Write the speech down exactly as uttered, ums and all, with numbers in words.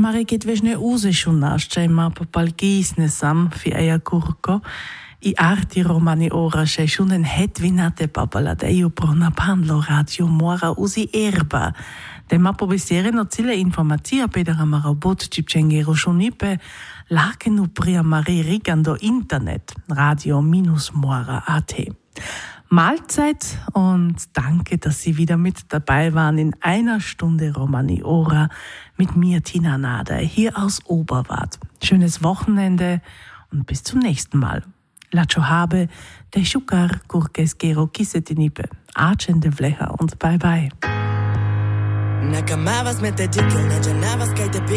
Mare geht vežne uze šunašće ima popalgisne sam fi eja kurko i arti romani ora še šunen het vinate papaladeju pro napandlo radio mora uzi erba. De ma pobesiere no cile informatia pedera marabot cipcengero šunipe lakenu pria mare rigando internet radio minus mora at. Mahlzeit und danke, dass Sie wieder mit dabei waren in einer Stunde Romani Ora mit mir, Tina Nader, hier aus Oberwart. Schönes Wochenende und bis zum nächsten Mal. Lacho habe, de Schukar, Kurkes Gero Kisetinipe, Archende Vlecha und bye bye.